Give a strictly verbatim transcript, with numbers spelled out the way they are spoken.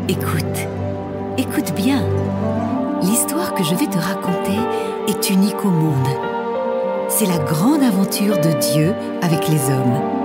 Écoute, écoute bien. L'histoire que je vais te raconter est unique au monde. C'est la grande aventure de Dieu avec les hommes.